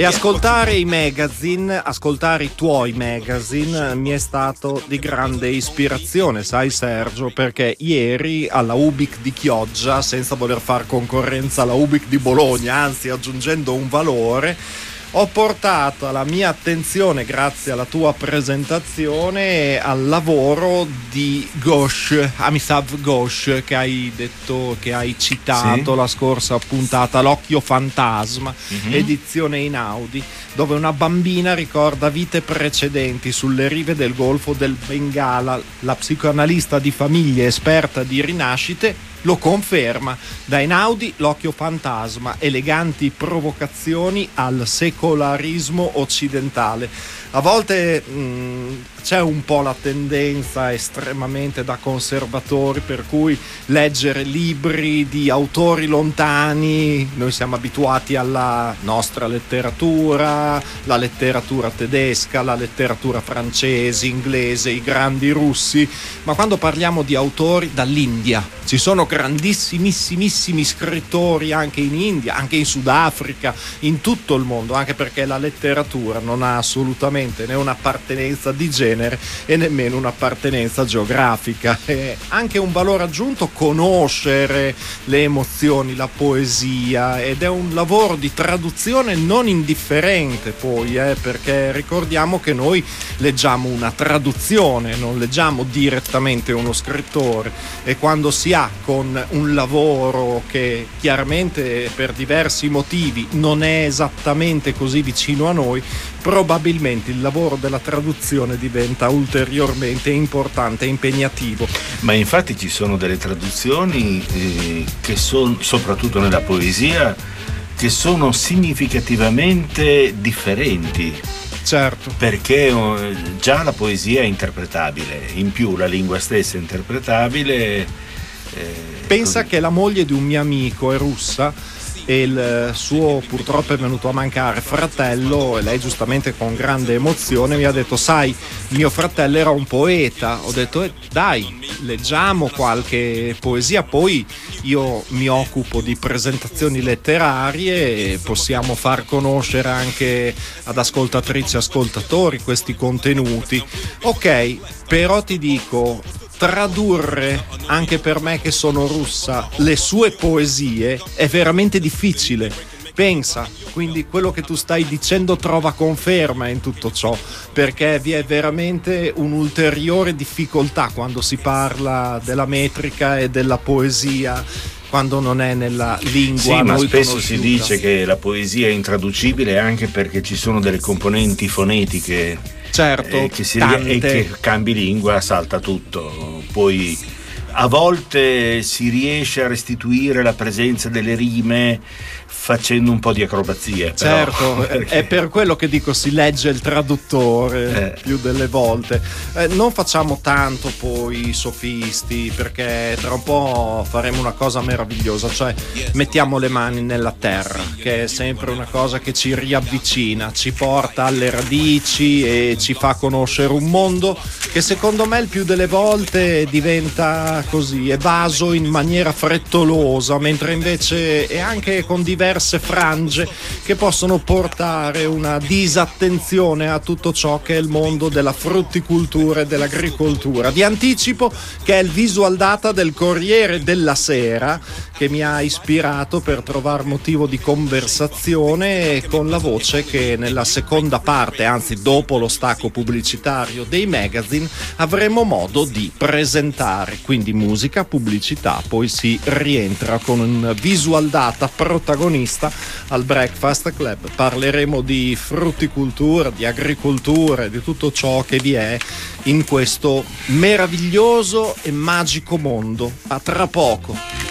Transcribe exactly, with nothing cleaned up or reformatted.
E ascoltare i magazine, ascoltare i tuoi magazine mi è stato di grande ispirazione, sai Sergio, perché ieri alla Ubic di Chioggia, senza voler far concorrenza alla Ubic di Bologna, anzi aggiungendo un valore, ho portato la mia attenzione, grazie alla tua presentazione, al lavoro di Ghosh, Amitav Ghosh, che hai detto, che hai citato, sì, la scorsa puntata, L'occhio fantasma, mm-hmm. edizione Einaudi, dove una bambina ricorda vite precedenti sulle rive del Golfo del Bengala. La psicoanalista di famiglia esperta di rinascite lo conferma. Da Einaudi, L'occhio fantasma, eleganti provocazioni al secolarismo occidentale. A volte mh, c'è un po' la tendenza estremamente da conservatori, per cui leggere libri di autori lontani, noi siamo abituati alla nostra letteratura, la letteratura tedesca, la letteratura francese, inglese, i grandi russi, ma quando parliamo di autori dall'India, ci sono grandissimissimi scrittori anche in India, anche in Sudafrica, in tutto il mondo, anche perché la letteratura non ha assolutamente né un'appartenenza di genere e nemmeno un'appartenenza geografica. È anche un valore aggiunto conoscere le emozioni, la poesia, ed è un lavoro di traduzione non indifferente poi, eh, perché ricordiamo che noi leggiamo una traduzione, non leggiamo direttamente uno scrittore, e quando si ha con un lavoro che chiaramente per diversi motivi non è esattamente così vicino a noi, probabilmente il lavoro della traduzione diventa ulteriormente importante e impegnativo. Ma infatti ci sono delle traduzioni eh, che sono, soprattutto nella poesia, che sono significativamente differenti. Certo. Perché eh, già la poesia è interpretabile, in più la lingua stessa è interpretabile. Eh, Pensa così. Che la moglie di un mio amico è russa e il suo purtroppo è venuto a mancare fratello, e lei giustamente con grande emozione mi ha detto: sai, mio fratello era un poeta. Ho detto eh, dai, leggiamo qualche poesia, poi io mi occupo di presentazioni letterarie e possiamo far conoscere anche ad ascoltatrici e ascoltatori questi contenuti. Ok, però ti dico, tradurre, anche per me che sono russa, le sue poesie è veramente difficile. Pensa, quindi quello che tu stai dicendo trova conferma in tutto ciò, perché vi è veramente un'ulteriore difficoltà quando si parla della metrica e della poesia, quando non è nella lingua. Sì, ma spesso conosciuta. Si dice che la poesia è intraducibile anche perché ci sono delle componenti fonetiche. Certo, eh, che si, tante. E che cambi lingua salta tutto. Poi a volte si riesce a restituire la presenza delle rime facendo un po' di acrobazie. Certo, però, perché... è per quello che dico si legge il traduttore eh. più delle volte. Eh, non facciamo tanto poi sofisti, perché tra un po' faremo una cosa meravigliosa, cioè mettiamo le mani nella terra, che è sempre una cosa che ci riavvicina, ci porta alle radici e ci fa conoscere un mondo che secondo me il più delle volte diventa così evaso in maniera frettolosa, mentre invece è anche con diverse frange che possono portare una disattenzione a tutto ciò che è il mondo della frutticoltura e dell'agricoltura. Vi anticipo che è il visual data del Corriere della Sera che mi ha ispirato per trovare motivo di conversazione con la voce che nella seconda parte, anzi dopo lo stacco pubblicitario dei magazine, avremo modo di presentare. Quindi musica, pubblicità, poi si rientra con un visual data protagonista al Breakfast Club. Parleremo di frutticoltura, di agricoltura, di tutto ciò che vi è in questo meraviglioso e magico mondo. A tra poco.